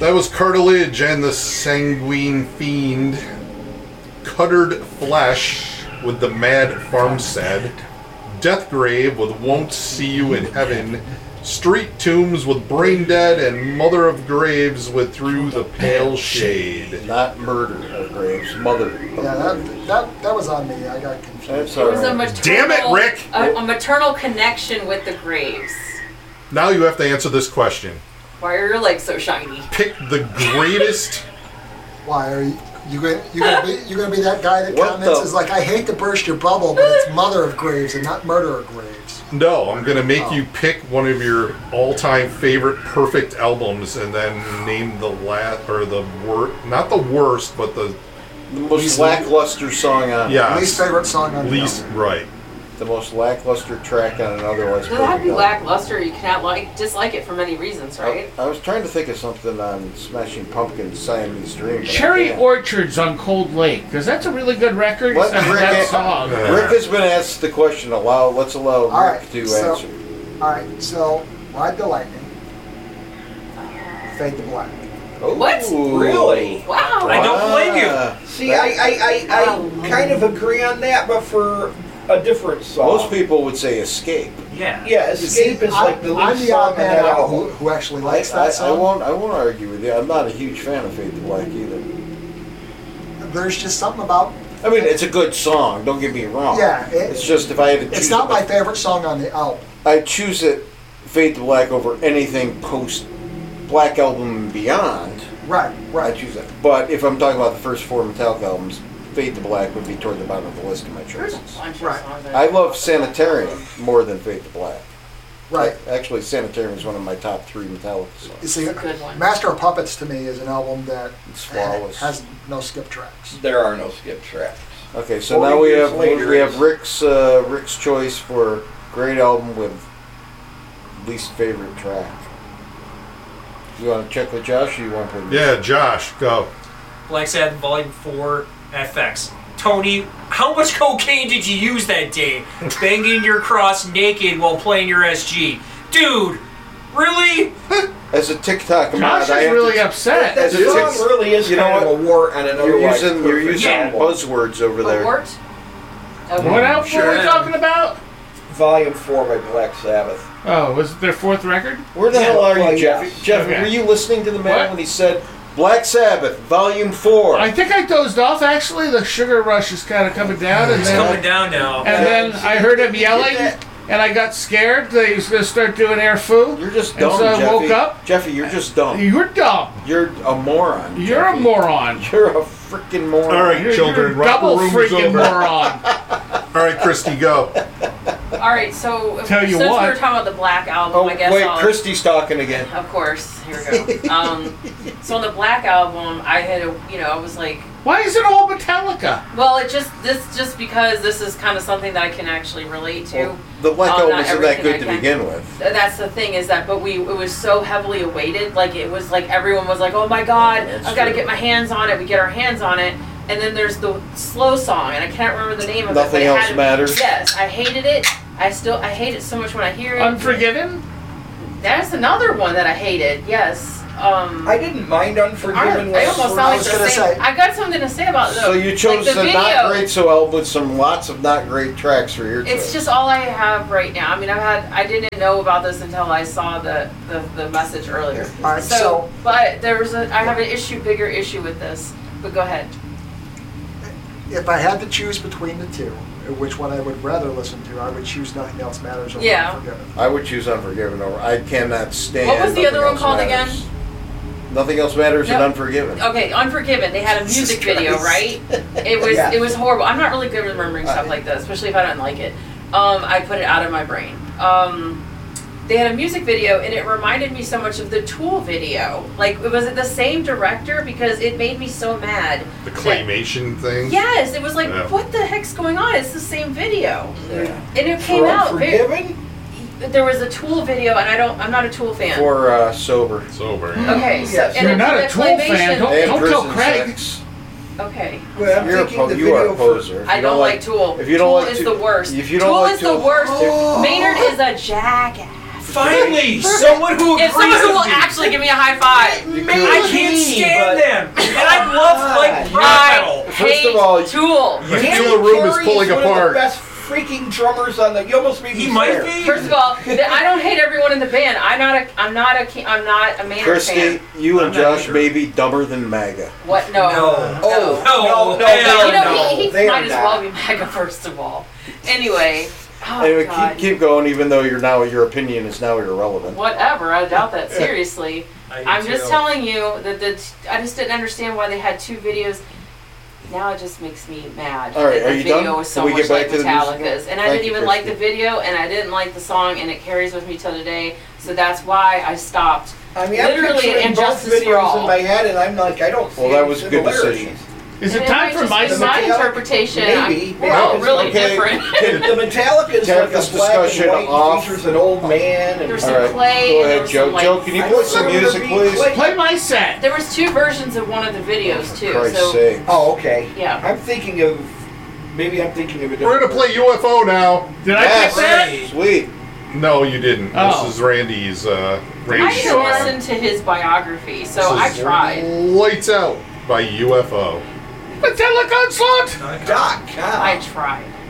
That was Cartilage and the Sanguine Fiend. Cuttered Flesh with the Mad Farmstead. Deathgrave with Won't See You in Heaven. Street Tombs with Brain Dead, and Mother of Graves with Through the Pale Shade. Not Murder of Graves, Mother. Yeah, that was on me. I got confused. That's It all was a right. maternal, Damn it, Rick! A maternal connection with the Graves. Now you have to answer this question. Why are your legs so shiny? Pick the greatest... Why are you gonna be that guy that What comments the- is like, I hate to burst your bubble, but it's Mother of Graves and not Murder of Graves. No, I'm going to make you pick one of your all-time favorite perfect albums and then name the not the worst, but the most lackluster song on yeah, Least favorite song on the least album. right. the most lackluster track on an otherwise Doesn't have to be perfect album. lackluster. You cannot dislike it for many reasons, right? I was trying to think of something on Smashing Pumpkins' Siamese Dream. but I Cherry can't. Orchards on Cold Lake, because that's a really good record. Let That Rick- song. Rick has been asked the question. Let's allow All Rick right, to so- answer. Alright, so Ride the Lightning, Fade to Black. What? Ooh. Really? Wow. I don't blame you. Ah. See, I kind of agree on that, but for a different song. Most people would say Escape. Yeah, You Escape see, is like the I'm lead the song odd on man that out album. who actually likes that I song. won't argue with you. I'm not a huge fan of Fade to Black either. There's just something about, I mean, it's a good song. Don't get me wrong. yeah, It's just if I had to choose, it's not my favorite song on the album. I'd choose it Fade to Black over anything post Black Album and beyond. Right, I right. choose it. But if I'm talking about the first four Metallica albums, Fade to Black would be toward the bottom of the list of my There's a choices. bunch of Right. songs I love Sanitarium more than Fade to Black. Right. Actually, Sanitarium is one of my top three Metallica songs. You see, It's a good one. Master of Puppets to me is an album that It's flawless. has no skip tracks. There are no skip tracks. Okay, so 40 now we years have later, Rick's choice for great album with least favorite track. You want to check with Josh, or you want to? Yeah, Josh, go. Black Sabbath Volume 4 FX. Tony, how much cocaine did you use that day? Banging your cross naked while playing your SG. Dude, really? As a TikTok mod, Josh I is have really to, upset. That As a song tic- really is you know kind of a wart on an otherwise you're perfect using album. buzzwords over there. Award? Okay. What album Sure were we am. talking about? Volume 4 by Black Sabbath. Oh, was it their fourth record? Where the Yeah, hell are well, you, Jeffy? yes. Jeffy, Okay. were you listening to the man What? when he said Black Sabbath, Volume 4? I think I dozed off. Actually, the sugar rush is kind of coming down, and It's coming then down now. I heard him yelling, and I got scared that he was going to start doing air foo. You're just And dumb, so I Jeffy. woke up. Jeffy, you're just dumb. You're dumb. You're a moron. You're a Jeffy. moron. You're a freaking moron. All right, You're children, a double romper room's freaking over. moron. All right, Christy, go. All right, so Tell you since what. we were talking about the Black album, Oh, I guess wait, I'll... Christy's talking again. Of course, here we go. So on the Black album, I had I was like, Why is it all Metallica? well, just because this is kind of something that I can actually relate to. Well, the Black Not Album isn't that everything good I to can. begin with. That's the thing is that, but it was so heavily awaited. Like it was like everyone was like, oh my god, That's I've got to true. get my hands on it. We get our hands on it. And then there's the slow song, and I can't remember the name of Nothing it. Else but Matters. Yes, I hated it. I hate it so much when I hear it. Unforgiven? That's another one that I hated. Yes. I didn't mind Unforgiven. I almost sound I like was the gonna same. say- I got something to say about it. So you chose like the the video. not great so album with some lots of not great tracks for your choice. It's just all I have right now. I mean, I didn't know about this until I saw the message earlier. All right, so but I have an bigger issue with this. But go ahead. if I had to choose between the two, which one I would rather listen to, I would choose Nothing Else Matters over Yeah. Unforgiven. I would choose Unforgiven over. I cannot stand. What was the Nothing other one Else called Matters. again? Nothing Else Matters and Yep. Unforgiven. Okay, Unforgiven. They had a music Jesus video, Christ. right? It was Yeah. it was horrible. I'm not really good with remembering stuff like this, especially if I don't like it. I put it out of my brain. They had a music video, and it reminded me so much of the Tool video. Like, was it the same director? Because it made me so mad. The claymation thing. Yes, it was like, Yeah. what the heck's going on? It's the same video, Yeah. and it came For out. Unforgiven? There was a Tool video, and I'm not a Tool fan. For Sober. It's over. Okay, so Yes. and You're it- not a the Tool fan. claymation- Don't And tell Prison Craig. Sex. Okay. Well, I'm You're a thinking the you are a video for... poser. If I you don't like Tool. If you don't Tool like is Tool- the worst. If you don't Tool like is Tool, the worst. if- Maynard is a jackass. Finally, someone who agrees It's someone who with will me. actually give me a high five. I can't stand them, and I love like rock metal. I First hate of all, Tool. You feel the room is pulling One of apart. the best freaking drummers on the. You almost made me He might swear. be. First of all, I don't hate everyone in the band. I'm not a Maynard Christy, fan. you and I'm not Josh either. may be dumber than MAGA. What? No. No. Oh, No, no, hell You know, no. he They might are as not. well be MAGA first of all. Anyway. Oh, Anyway, God. keep going, even though your opinion is now irrelevant. Whatever. I doubt that seriously. I do I'm just too. telling you that I just didn't understand why they had two videos. Now it just makes me mad. All right, that are the you video done? was so Can we much get back like to the music Metallica's, now? and I Thank didn't you, even like the Christy. video, and I didn't like the song, and it carries with me till today. So that's why I stopped. I mean, I'm Literally picturing and both Justice for videos All. in my head, and I'm like, I don't see Well, that any was a good similarities. decision. Is it And time might for just my be my Metallica? interpretation? Maybe. We're all Maybe. really Okay. different. The Metallica is To have like a this black and discussion white, off- features an old man, and There's All some right, Clay go and ahead, there was Joe. some, like, Joe, can you I play don't some remember music, being please? Clay. Play my set. There was two versions of one of the videos For too. Christ's So sake. oh, okay. Yeah. I'm thinking of maybe I'm thinking of a We're different. gonna play UFO now. Did I Yes. pick that? Right. Sweet. No, you didn't. Oh. This is Randy's. I Randy's didn't song. listen to his biography, so This I is tried. Lights Out by UFO. Metallic Onslaught. Doc. I tried.